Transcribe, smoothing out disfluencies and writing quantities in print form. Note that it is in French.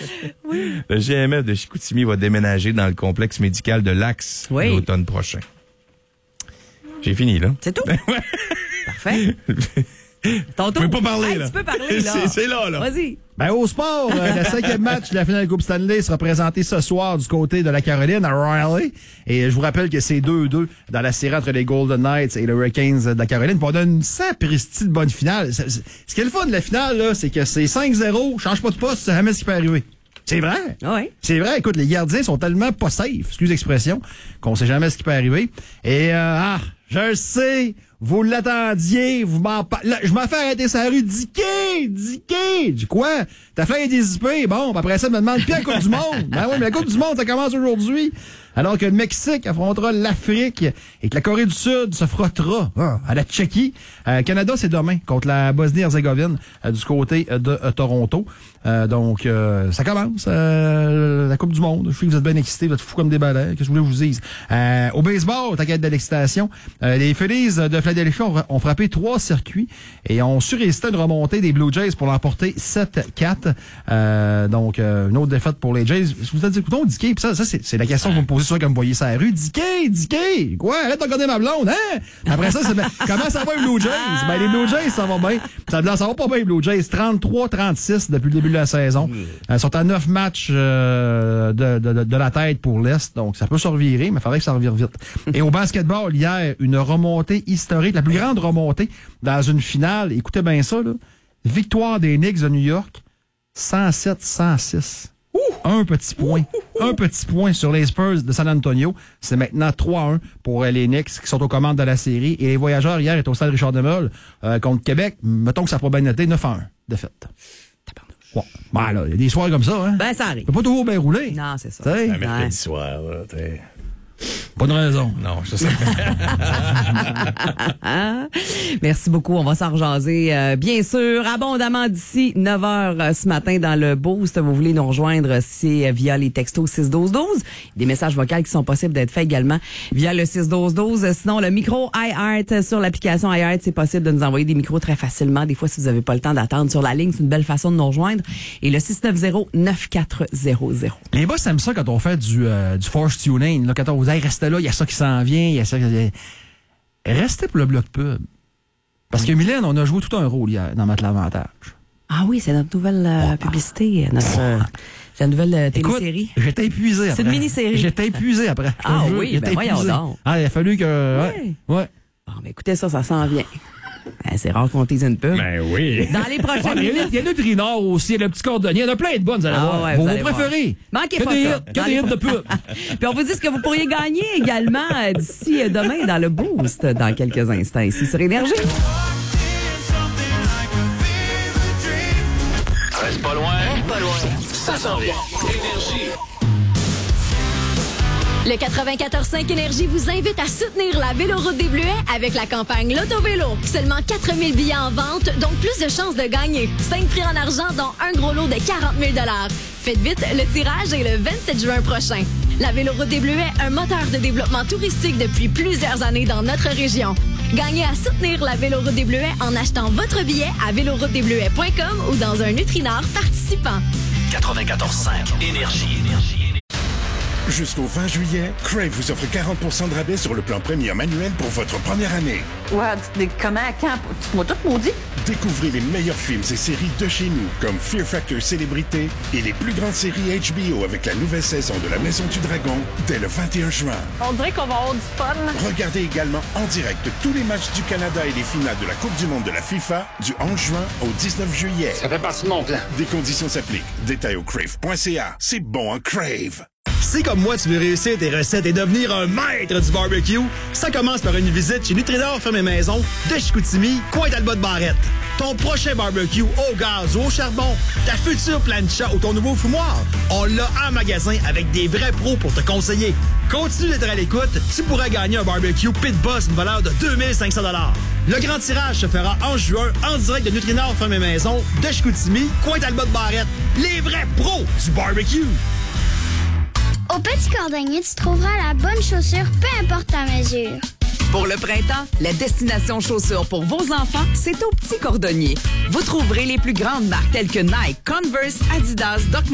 Le GMF de Chicoutimi va déménager dans le complexe médical de l'Axe l'automne prochain. J'ai fini, là. C'est tout? Parfait. Tu peux pas parler, là. Tu peux parler, là. C'est là. Vas-y. Ben, au sport, le 5e match de la finale de la Coupe Stanley sera présenté ce soir du côté de la Caroline à Raleigh. Et je vous rappelle que c'est 2-2 dans la série entre les Golden Knights et les Hurricanes de la Caroline. Puis on a une sapristi de bonne finale. Ce qui est le fun de la finale, là, c'est que c'est 5-0, change pas de poste, c'est jamais ce qui peut arriver. C'est vrai. Oui. C'est vrai. Écoute, les gardiens sont tellement pas safe, excuse l'expression, qu'on sait jamais ce qui peut arriver. Et, je le sais, vous l'attendiez, vous m'en parlez. Je m'en fais arrêter sa rue. Diquet! Du quoi? T'as fait des IP. Bon, après ça, me demande puis la Coupe du Monde. Ben oui, mais la Coupe du Monde, ça commence aujourd'hui. Alors que le Mexique affrontera l'Afrique et que la Corée du Sud se frottera à la Tchéquie. Canada, c'est demain contre la Bosnie-Herzégovine du côté de Toronto. Donc, ça commence, la Coupe du Monde. Je sais que vous êtes bien excités, vous êtes fous comme des balais. Qu'est-ce que vous voulez que je vous dise? Au baseball, t'inquiète de l'excitation. Les Phillies de Philadelphie ont frappé 3 circuits et ont surrésisté à une remontée des Blue Jays pour l'emporter 7-4. Donc, une autre défaite pour les Jays. Je vous ai dit, écoutons, Dicky, puis ça c'est la question que vous me posez souvent quand vous voyez ça à la rue. Dicky, quoi? Arrête de regarder ma blonde, hein? Après ça, comment ça va les Blue Jays? Ben, les Blue Jays, ça va bien. Ça va pas bien, les Blue Jays. 33-36 depuis le début de la saison. Ils sont à 9 matchs de la tête pour l'Est. Donc, ça peut se revirer, mais il faudrait que ça revire vite. Et au basketball, hier, une remontée historique, la plus grande remontée dans une finale. Écoutez bien ça, là. Victoire des Knicks de New York, 107-106. Un petit point. Un petit point sur les Spurs de San Antonio. C'est maintenant 3-1 pour les Knicks qui sont aux commandes de la série. Et les Voyageurs, hier, étaient au stade Richard Demol contre Québec. Mettons que ça n'a pas bien noté. 9-1. Défaite. Bon, ben là, il y a des soirs comme ça, hein? Ben, ça arrive. Ça peut pas toujours bien rouler. Non, c'est ça. T'sais? Un mercredi soir, là, t'es... Pas de raison. Non, je sais. Merci beaucoup. On va s'en rejaser, bien sûr, abondamment d'ici 9h ce matin dans le Boost. Vous voulez nous rejoindre, c'est via les textos 61212. Des messages vocaux qui sont possibles d'être faits également via le 61212. Sinon, le micro iHeart sur l'application iHeart, c'est possible de nous envoyer des micros très facilement. Des fois, si vous n'avez pas le temps d'attendre sur la ligne, c'est une belle façon de nous rejoindre. Et le 690-9400. Les boss aiment ça quand on fait du force tuning. Là, quand on vous dit, restez là, il y a ça qui s'en vient, il y a ça. Restez pour le bloc pub. Parce que Mylène, on a joué tout un rôle hier dans Mettre l'avantage. Ah oui, c'est notre nouvelle publicité, c'est la nouvelle télésérie. Écoute, j'étais épuisé après. C'est une mini-série. J'étais épuisé après. Ah oui, ben voyons donc. Ah, il a fallu que... Ouais. Bon, ben écoutez ça s'en vient. Ben, c'est rare qu'on tease une pub. Ben oui. Dans les prochaines minutes. Il y a le Trinor aussi, il y a le petit cordonnier, il y en a plein de bonnes, vous allez voir. Ouais, Vos préférés. Manquez pas ça. Que des hits de pub. Puis on vous dit ce que vous pourriez gagner également d'ici demain dans le Boost dans quelques instants ici sur Énergie. Reste pas loin. Ça s'en vient. Énergie. Le 94.5 Énergie vous invite à soutenir la Véloroute des Bleuets avec la campagne Loto-Vélo. Seulement 4000 billets en vente, donc plus de chances de gagner. 5 prix en argent, dont un gros lot de 40 000 $. Faites vite, le tirage est le 27 juin prochain. La Véloroute des Bleuets, un moteur de développement touristique depuis plusieurs années dans notre région. Gagnez à soutenir la Véloroute des Bleuets en achetant votre billet à véloroutetesbleuets.com ou dans un Nutrinor participant. 94.5 Énergie. Jusqu'au 20 juillet, Crave vous offre 40% de rabais sur le plan premium annuel pour votre première année. Ouais, comment, quand? Tu m'as tout maudit? Découvrez les meilleurs films et séries de chez nous, comme Fear Factor Célébrité et les plus grandes séries HBO avec la nouvelle saison de La Maison du Dragon dès le 21 juin. On dirait qu'on va avoir du fun. Regardez également en direct tous les matchs du Canada et les finales de la Coupe du monde de la FIFA du 11 juin au 19 juillet. Ça fait partie de mon plan. Des conditions s'appliquent. Détails au crave.ca. C'est bon en Crave. Si comme moi, tu veux réussir tes recettes et devenir un maître du barbecue, ça commence par une visite chez Nutrinor Ferme et Maison de Chicoutimi, Pointe-Talbot-Barrette. Ton prochain barbecue au gaz ou au charbon, ta future plancha ou ton nouveau fumoir, on l'a en magasin avec des vrais pros pour te conseiller. Continue d'être à l'écoute, tu pourras gagner un barbecue Pit Boss d'une valeur de 2500 $. Le grand tirage se fera en juin en direct de Nutrinor Ferme et Maison de Chicoutimi, Pointe-Talbot-Barrette. Les vrais pros du barbecue. Au Petit Cordonnier, tu trouveras la bonne chaussure, peu importe ta mesure. Pour le printemps, la destination chaussures pour vos enfants, c'est au Petit Cordonnier. Vous trouverez les plus grandes marques telles que Nike, Converse, Adidas, Doc